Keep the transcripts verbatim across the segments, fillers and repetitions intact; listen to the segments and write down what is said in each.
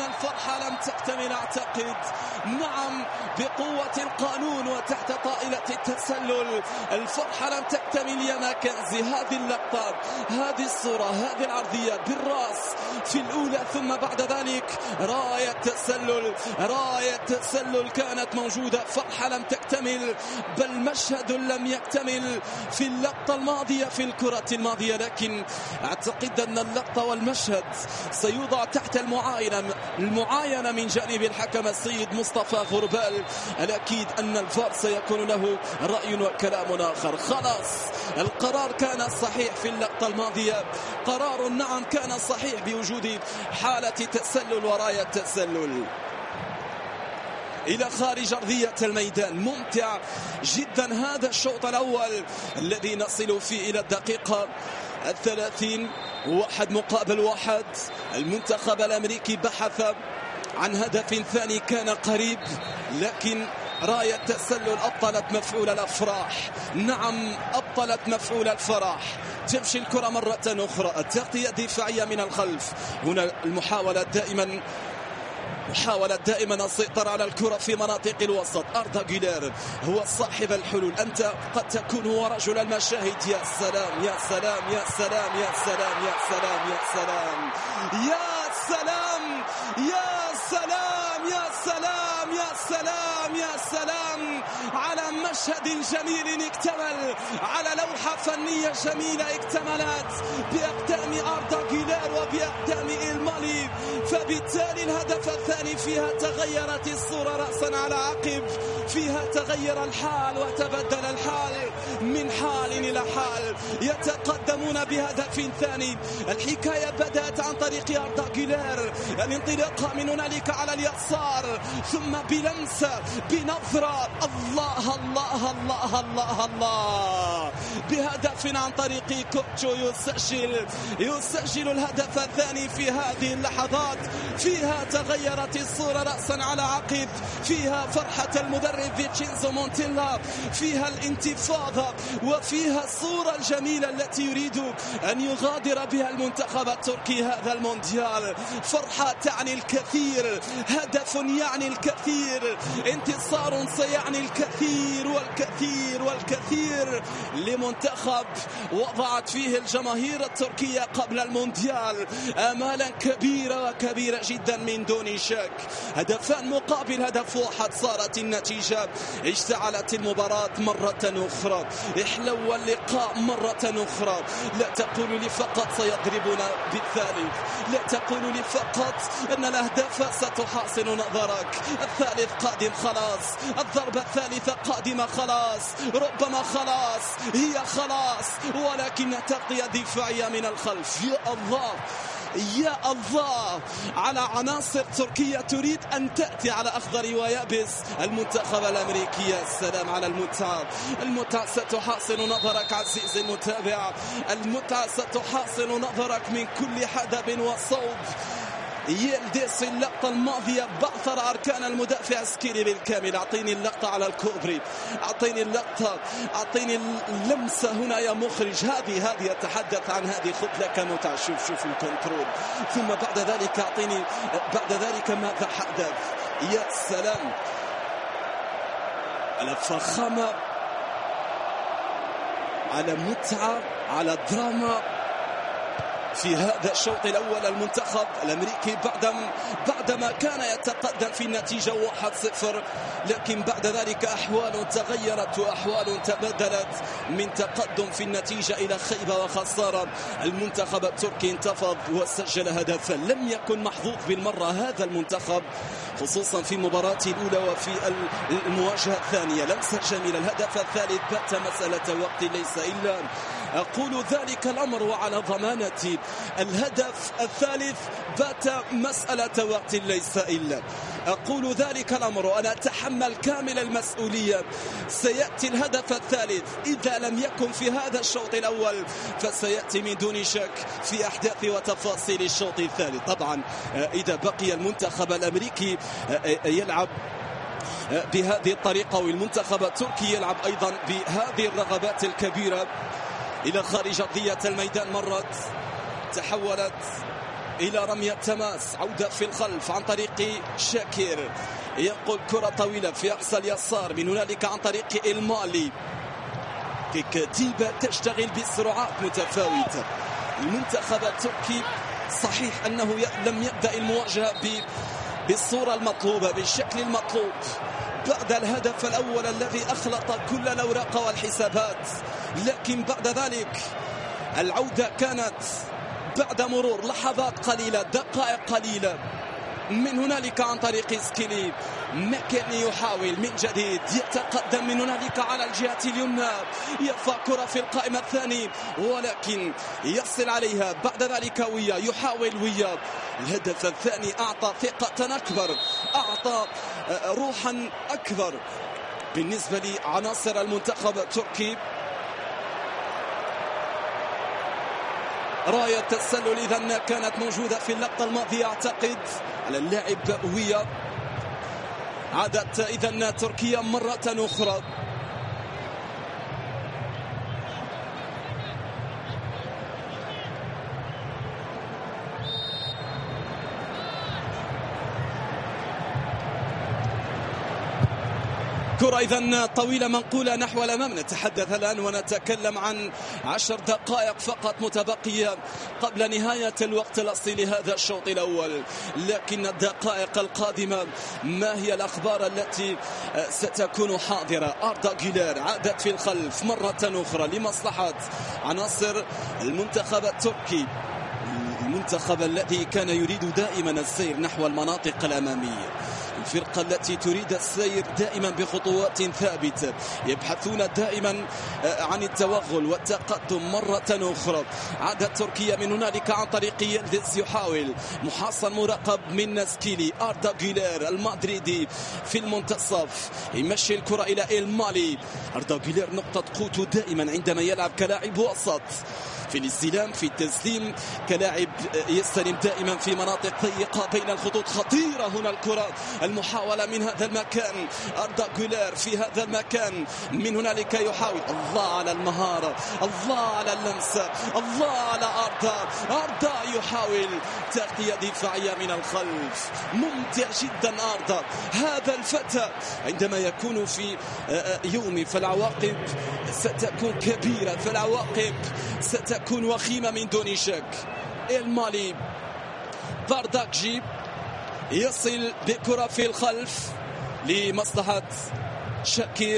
الفرحة لم تكتمل أعتقد. نعم بقوة القانون وتحت طائلة التسلل الفرحة لم تكتمل يا ماكنزي. هذه اللقطة، هذه الصورة، هذه العرضية بالرأس في الأولى، ثم بعد ذلك راية تسلل، راية تسلل كانت موجودة. فرحة لم تكتمل، بل مشهد لم يكتمل في اللقطة الماضية في الكرة الماضية، لكن أعتقد أن اللقطة والمشهد سيوضع تحت المعاينة المعاينة من جانب الحكم السيد مصطفى غربال. الأكيد أن الفار سيكون له رأي وكلام آخر. خلاص القرار كان صحيح في اللقطة الماضية، قرار نعم كان صحيح بوجود حالة تسلل وراية تسلل. إلى خارج أرضية الميدان، ممتع جدا هذا الشوط الأول الذي نصل فيه إلى الدقيقة الثلاثين، واحد مقابل واحد. المنتخب الأمريكي بحث عن هدف ثاني كان قريب، لكن راية تسلل أبطلت مفعول الأفراح. نعم أبطلت مفعول الفرح. تمشي الكرة مرة أخرى، التغطية الدفاعية من الخلف. هنا المحاولة دائما محاولة دائما السيطرة على الكرة في مناطق الوسط. أردا جيلير هو صاحب الحلول، أنت قد تكون هو رجل المشاهد. يا سلام يا سلام يا سلام يا سلام يا سلام يا سلام يا سلام يا سلام يا سلام يا سلام يا سلام على مشهد جميل اكتمل، على لوحة فنية جميلة اكتملت بأقدام أردا جيلير وبأقدام إلمالي. فبالتالي الهدف الثاني فيها تغيرت الصورة رأسا على عقب، فيها تغير الحال وتبدل الحال من حال إلى حال. يتقدمون بهدف ثاني. الحكاية بدأت عن طريق أردا جيلير، الانطلاقة من هنالك على اليسار، ثم بلمسة بنظرة، الله الله الله الله الله، بهدف عن طريق كوتشو يسجل يسجل الهدف الثاني في هذه اللحظات. فيها تغيرت الصورة رأسا على عقب، فيها فرحة المدرب فيتشينزو مونتيلا، فيها الانتفاضة، وفيها الصورة الجميلة التي يريد أن يغادر بها المنتخب التركي هذا المونديال. فرحة تعني الكثير، هدف يعني الكثير، انتصار سيعني الكثير والكثير والكثير لمنتخب وضعت فيه الجماهير التركية قبل المونديال آمالا كبيرة وكبيرة جدا من دون شك. هدفان مقابل هدف واحد صارت النتيجة. اشتعلت المباراة مرة أخرى، احلو اللقاء مرة أخرى. لا تقول لي فقط سيضربون بالثالث، لا تقول لي فقط أن الأهداف ستحاصل نظرك. الثالث قادم خلاص، الضربة الثالثة قادمة خلاص، ربما خلاص، هي خلاص، ولكن تغطية دفاعية من الخلف. يا الله يا الله على عناصر تركية تريد أن تأتي على أخضر ويابس المنتخب الأمريكي. يا سلام على المتعة، المتعة ستحاصل نظرك عزيزي المتابع، المتعة ستحاصل نظرك من كل حدب وصوب. يلدس اللقطة الماضية بعثر أركان المدافع سكيري بالكامل. أعطيني اللقطة على الكوبري، أعطيني اللقطة، أعطيني اللمسة هنا يا مخرج. هذه هذه يتحدث عن هذه، خذ لك متعة. شوف شوف الكنترول، ثم بعد ذلك أعطيني بعد ذلك ماذا حدث. يا سلام على فخامة، على متعة، على دراما في هذا الشوط الأول. المنتخب الأمريكي بعدما بعدما كان يتقدم في النتيجة واحد صفر، لكن بعد ذلك أحوال تغيرت وأحوال تبدلت من تقدم في النتيجة إلى خيبة وخسارة. المنتخب التركي انتفض وسجل هدفا. لم يكن محظوظ بالمرة هذا المنتخب، خصوصا في مباراة الأولى وفي المواجهة الثانية. لمسة جميلة. الهدف الثالث بات مسألة وقت ليس إلا. أقول ذلك الأمر وعلى ضمانتي، الهدف الثالث بات مسألة وقت ليس إلا. أقول ذلك الأمر وأنا أتحمل كامل المسؤولية. سيأتي الهدف الثالث، إذا لم يكن في هذا الشوط الأول فسيأتي من دون شك في أحداث وتفاصيل الشوط الثالث. طبعا إذا بقي المنتخب الأمريكي يلعب بهذه الطريقة والمنتخب التركي يلعب أيضا بهذه الرغبات الكبيرة إلى خارج أرضية الميدان، مرت تحولت إلى رمية تماس، عودة في الخلف عن طريق شاكر، ينقل كرة طويلة في أقصى اليسار، من هنالك عن طريق المالي. كتيبة تشتغل بسرعات متفاوتة. المنتخب التركي صحيح أنه لم يبدأ المواجهة بالصورة المطلوبة بالشكل المطلوب بعد الهدف الأول الذي أخلط كل الأوراق والحسابات، لكن بعد ذلك العودة كانت بعد مرور لحظات قليلة، دقائق قليلة. من هنالك عن طريق سكيلي، مكاني يحاول من جديد، يتقدم من هنالك على الجهة اليمنى، يرفع كرة في القائمة الثاني ولكن يصل عليها. بعد ذلك ويا يحاول ويا الهدف الثاني أعطى ثقة أكبر، أعطى روحا أكبر بالنسبة لعناصر المنتخب التركي. راية التسلل إذن كانت موجودة في اللقطة الماضية أعتقد على اللاعب ويا. عادت إذن تركيا مرة أخرى. كرة إذن طويلة منقولة نحو الأمام. نتحدث الآن ونتكلم عن عشر دقائق فقط متبقية قبل نهاية الوقت الأصلي لهذا الشوط الأول، لكن الدقائق القادمة ما هي الأخبار التي ستكون حاضرة؟ أردا جيلير عادت في الخلف مرة أخرى لمصلحة عناصر المنتخب التركي، المنتخب الذي كان يريد دائما السير نحو المناطق الأمامية، الفرقة التي تريد السير دائما بخطوات ثابتة، يبحثون دائما عن التوغل والتقدم مرة أخرى. عادت تركيا من هنالك عن طريق يلدز، يحاول محاصن مراقب من نسكيلي. أردا جيلير المدريدي في المنتصف يمشي الكرة إلى المالي. أردا جيلير نقطة قوته دائما عندما يلعب كلاعب وسط، في الاستلام، في التسليم، كلاعب يستلم دائما في مناطق ضيقة بين الخطوط. خطيرة هنا الكرة، المحاولة من هذا المكان. أردا جيلير في هذا المكان، من هنالك يحاول. الله على المهارة، الله على اللمسة، الله على أردا. أردا يحاول تغطية دفاعية من الخلف، ممتع جدا أردا. هذا الفتى عندما يكون في يومي فالعواقب ستكون كبيرة، فالعواقب ستكون وخيمة من دون شك. المالي بارداكجي يصل بكرة في الخلف لمصلحة شاكير،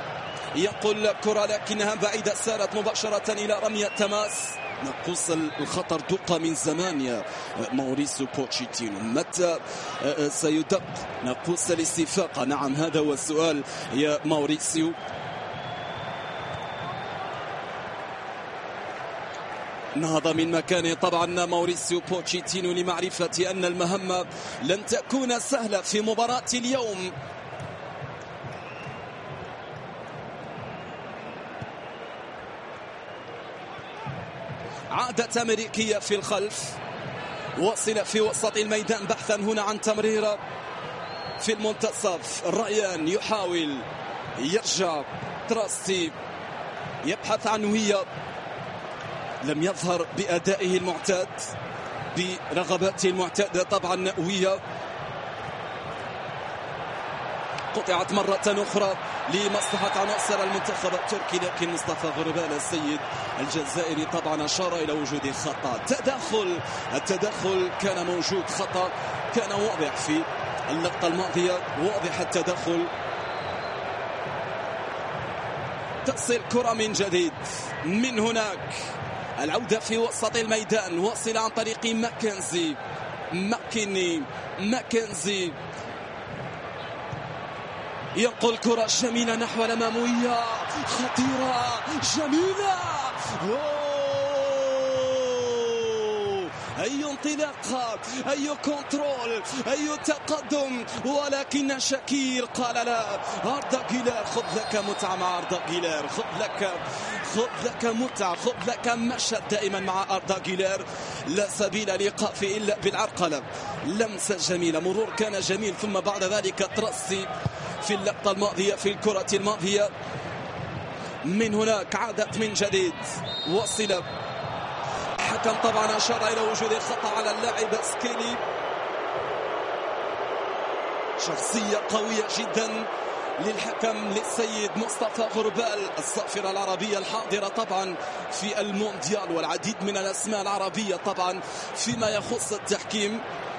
ينقل كرة لكنها بعيدة، سارت مباشرة إلى رمية تماس. نقص الخطر دق من زمان يا ماوريسيو بوتشيتينو، متى سيدق نقص الاستفاقة؟ نعم هذا هو السؤال يا ماوريسيو. نهض من مكانه طبعا ماوريسيو بوتشيتينو لمعرفة أن المهمة لن تكون سهلة في مباراة اليوم. عادة أمريكية في الخلف، وصل في وسط الميدان بحثا هنا عن تمريرة في المنتصف. ريان يحاول يرجع، تراستي يبحث عن ويا، لم يظهر بأدائه المعتاد، برغباته المعتادة طبعا. ويا قطعت مرة أخرى لمصلحة عناصر المنتخب التركي، لكن مصطفى غربال السيد الجزائري طبعا أشار إلى وجود خطأ. تدخل، التدخل كان موجود، خطأ كان واضح في اللقطة الماضية، واضح التدخل. تصل كرة من جديد من هناك، العودة في وسط الميدان، وصل عن طريق ماكنزي، ماكيني ماكنزي ينقل كرة جميلة نحو الأمامية، خطيرة جميلة. أي انطلاقة، أي كنترول، أي تقدم، ولكن شاكير قال لا. أردا جيلير خذ لك متعة مع أردا جيلير، خذ لك خذ لك متعة، خذ لك مشهد دائما مع أردا جيلير. لا سبيل لإيقاف إلا بالعرقلة. لمسة جميلة، مرور كان جميل، ثم بعد ذلك ترصي في اللقطة الماضية، في الكرة الماضية. من هناك عادت من جديد، وصل الحكم طبعا أشار إلى وجود خطأ على اللاعب سكيلي. شخصية قوية جدا للحكم للسيد مصطفى غربال، الصافرة العربية الحاضرة طبعا في المونديال، والعديد من الأسماء العربية طبعا فيما يخص التحكيم.